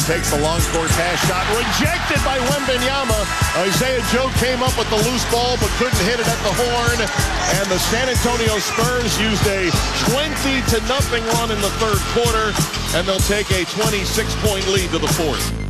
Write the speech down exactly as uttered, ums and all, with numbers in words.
takes the long court pass shot, rejected by Wembanyama. Isaiah Joe came up with the loose ball but couldn't hit it at the horn. And the San Antonio Spurs used a twenty to nothing run in the third quarter, and they'll take a twenty-six point lead to the fourth.